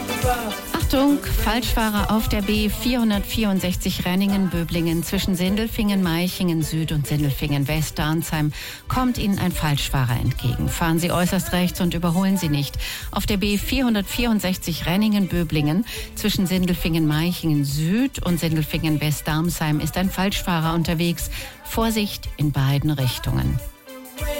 Achtung, Falschfahrer auf der B464 Renningen-Böblingen zwischen Sindelfingen, Meichingen Süd und Sindelfingen West, Darnsheim kommt Ihnen ein Falschfahrer entgegen. Fahren Sie äußerst rechts und überholen Sie nicht. Auf der B464 Renningen-Böblingen zwischen Sindelfingen, Meichingen Süd und Sindelfingen West, Darnsheim ist ein Falschfahrer unterwegs. Vorsicht in beiden Richtungen.